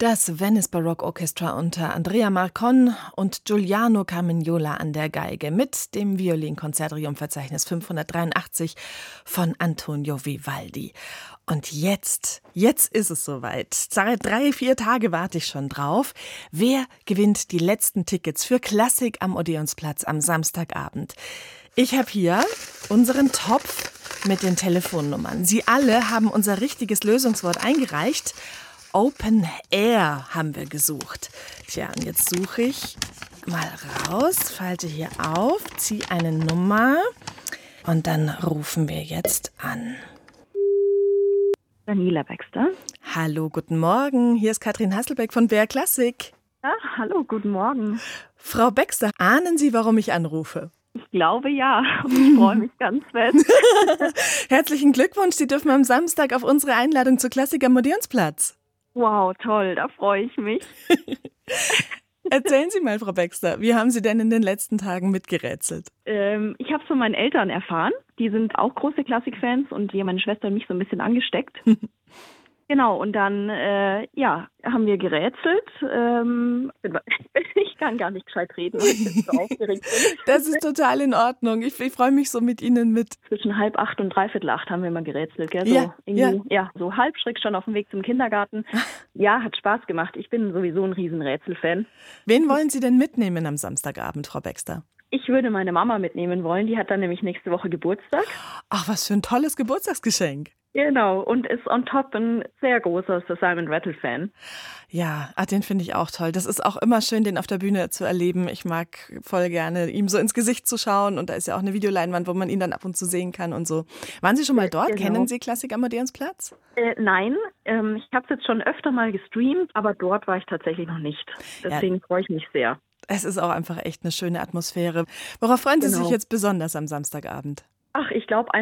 Das Venice Baroque Orchestra unter Andrea Marcon und Giuliano Carmignola an der Geige mit dem Violinkonzerttriumphverzeichnis 583 von Antonio Vivaldi. Und jetzt ist es soweit. Seit 3-4 Tage warte ich schon drauf. Wer gewinnt die letzten Tickets für Klassik am Odeonsplatz am Samstagabend? Ich habe hier unseren Topf mit den Telefonnummern. Sie alle haben unser richtiges Lösungswort eingereicht. Open Air haben wir gesucht. Tja, und jetzt suche ich mal raus, falte hier auf, ziehe eine Nummer und dann rufen wir jetzt an. Daniela Baxter. Hallo, guten Morgen. Hier ist Katrin Hasselbeck von BR Klassik. Ja, hallo, guten Morgen. Frau Baxter, ahnen Sie, warum ich anrufe? Ich glaube ja und ich freue mich ganz fett. Herzlichen Glückwunsch, Sie dürfen am Samstag auf unsere Einladung zur Klassik am Odeonsplatz. Wow, toll, da freue ich mich. Erzählen Sie mal, Frau Baxter, wie haben Sie denn in den letzten Tagen mitgerätselt? Ich habe es von meinen Eltern erfahren. Die sind auch große Klassikfans und die haben meine Schwester und mich so ein bisschen angesteckt. Genau, und dann haben wir gerätselt. Ich kann gar nicht gescheit reden, weil ich so aufgeregt bin. Das ist total in Ordnung. Ich freue mich so mit Ihnen mit. Zwischen 7:30 und 7:45 haben wir mal gerätselt. Gell? So, so halb schräg schon auf dem Weg zum Kindergarten. Ja, hat Spaß gemacht. Ich bin sowieso ein riesen Rätselfan. Wen wollen Sie denn mitnehmen am Samstagabend, Frau Baxter? Ich würde meine Mama mitnehmen wollen. Die hat dann nämlich nächste Woche Geburtstag. Ach, was für ein tolles Geburtstagsgeschenk. Genau, und ist on top ein sehr großer Sir Simon Rattle-Fan. Ja, den finde ich auch toll. Das ist auch immer schön, den auf der Bühne zu erleben. Ich mag voll gerne, ihm so ins Gesicht zu schauen. Und da ist ja auch eine Videoleinwand, wo man ihn dann ab und zu sehen kann und so. Waren Sie schon mal dort? Genau. Kennen Sie Klassik am Odeonsplatz? Nein, ich habe es jetzt schon öfter mal gestreamt, aber dort war ich tatsächlich noch nicht. Deswegen freue ich mich sehr. Es ist auch einfach echt eine schöne Atmosphäre. Worauf freuen Sie sich Genau. jetzt besonders am Samstagabend? Ach, ich glaube